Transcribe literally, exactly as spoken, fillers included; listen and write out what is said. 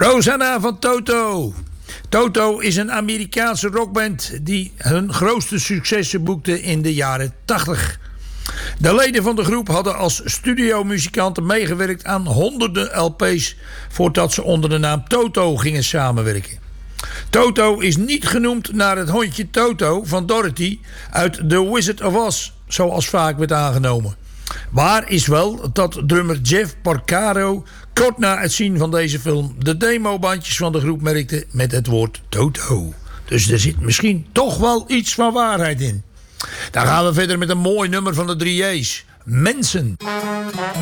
Rosanna van Toto. Toto is een Amerikaanse rockband die hun grootste successen boekte in de jaren tachtig. De leden van de groep hadden als studiomuzikanten meegewerkt aan honderden L P's voordat ze onder de naam Toto gingen samenwerken. Toto is niet genoemd naar het hondje Toto van Dorothy uit The Wizard of Oz, zoals vaak werd aangenomen. Waar is wel dat drummer Jeff Porcaro kort na het zien van deze film de demobandjes van de groep merkte met het woord Toto. Dus er zit misschien toch wel iets van waarheid in. Dan gaan we verder met een mooi nummer van de drie J's. Mensen.